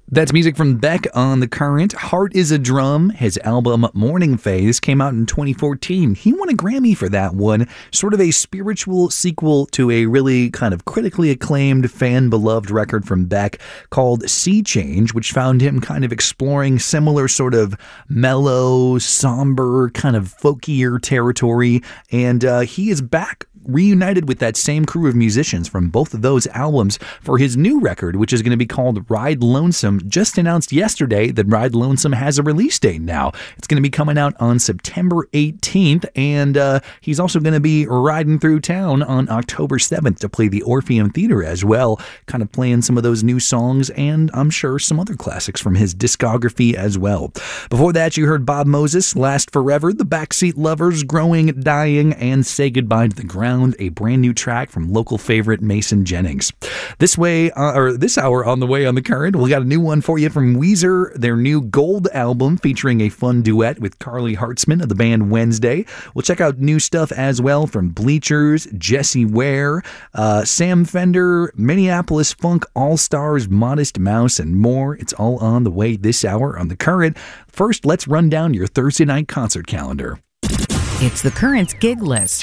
That's music from Beck on The Current. Heart is a Drum, his album Morning Phase, came out in 2014. He won a Grammy for that one, sort of a spiritual sequel to a really kind of critically acclaimed, fan-beloved record from Beck called Sea Change, which found him kind of exploring similar sort of mellow, somber, kind of folkier territory, and he is back reunited with that same crew of musicians from both of those albums for his new record, which is going to be called Ride Lonesome. Just announced yesterday that Ride Lonesome has a release date now. It's going to be coming out on September 18th, and he's also going to be riding through town on October 7th to play the Orpheum Theater as well, kind of playing some of those new songs and I'm sure some other classics from his discography as well. Before that, you heard Bob Moses, Last Forever, The Backseat Lovers, Growing, Dying, and Say Goodbye to the Ground, a brand new track from local favorite Mason Jennings. This hour on The Way on The Current, we got a new one for you from Weezer, their new Gold album featuring a fun duet with Carly Hartzman of the band Wednesday. We'll check out new stuff as well from Bleachers, Jessie Ware, Sam Fender, Minneapolis Funk All-Stars, Modest Mouse, and more. It's all on the way this hour on The Current. First, let's run down your Thursday night concert calendar. It's The Current's gig list.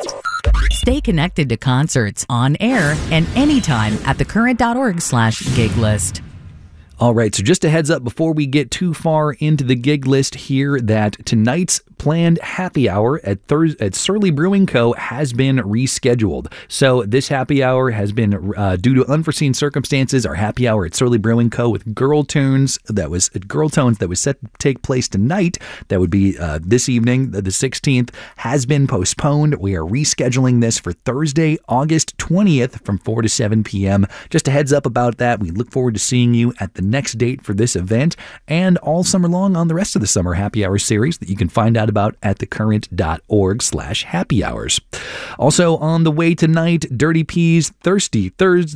Stay connected to concerts on air and anytime at thecurrent.org/gig list. All right, so just a heads up before we get too far into the gig list here that tonight's planned happy hour at Surly Brewing Co. has been rescheduled. So this happy hour has been, due to unforeseen circumstances, our happy hour at Surly Brewing Co. with Girl Tones that was set to take place tonight, that would be this evening, the 16th, has been postponed. We are rescheduling this for Thursday, August 20th from 4 to 7 p.m. Just a heads up about that. We look forward to seeing you at the next date for this event and all summer long on the rest of the Summer Happy Hour series that you can find out about at thecurrent.org/happy hours. Also on the way tonight, Dirty Peas Thirsty Third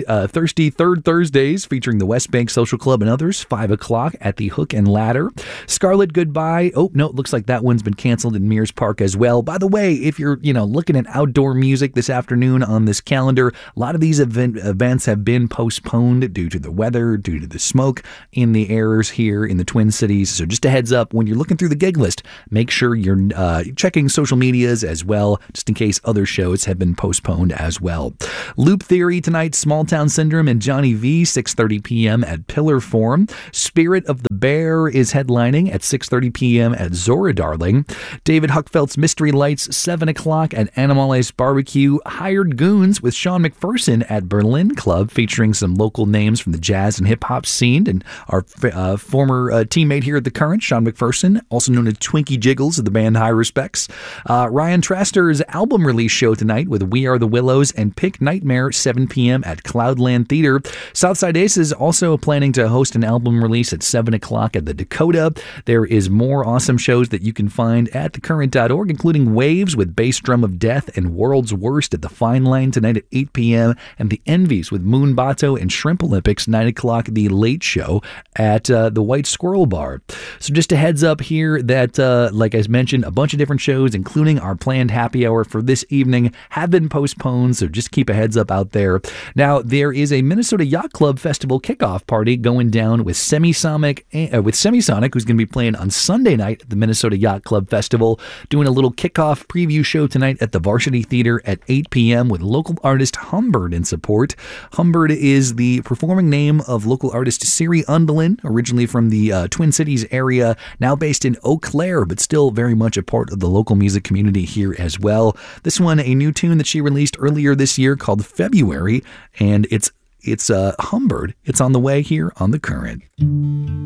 Thursdays featuring the West Bank Social Club and others, 5 o'clock at the Hook and Ladder. Scarlet Goodbye. Oh, no, it looks like that one's been canceled in Mears Park as well. By the way, if you're, looking at outdoor music this afternoon on this calendar, a lot of these events have been postponed due to the weather, due to the smoke in the airs here in the Twin Cities. So just a heads up, when you're looking through the gig list, make sure you're checking social medias as well, just in case other shows have been postponed as well. Loop Theory tonight, Small Town Syndrome and Johnny V, 6:30 p.m. at Pillar Forum. Spirit of the Bear is headlining at 6:30 p.m. at Zora Darling. David Huckfeldt's Mystery Lights, 7 o'clock at Animales Barbecue. Hired Goons with Sean McPherson at Berlin Club, featuring some local names from the jazz and hip-hop scene, and our former teammate here at The Current, Sean McPherson, also known as Twinkie Jiggles of the band High Respects. Ryan Traster's album release show tonight with We Are the Willows and Pick Nightmare, 7 p.m. at Cloudland Theater. Southside Ace is also planning to host an album release at 7 o'clock at the Dakota. There is more awesome shows that you can find at thecurrent.org, including Waves with Bass Drum of Death and World's Worst at the Fine Line tonight at 8 p.m. and the Envies with Moon Bato and Shrimp Olympics, 9 o'clock at the Late Show at the White Squirrel Bar. So just a heads up here that, like I mentioned, a bunch of different shows, including our planned happy hour for this evening, have been postponed, so just keep a heads up out there. Now, there is a Minnesota Yacht Club Festival kickoff party going down with Semisonic, who's going to be playing on Sunday night at the Minnesota Yacht Club Festival, doing a little kickoff preview show tonight at the Varsity Theater at 8 p.m. with local artist Humbird in support. Humbird is the performing name of local artist Siri Undelin, originally from the Twin Cities area, now based in Eau Claire, but still very much a part of the local music community here as well. This one, a new tune that she released earlier this year called February, and it's Humbird. It's on the way here on The Current.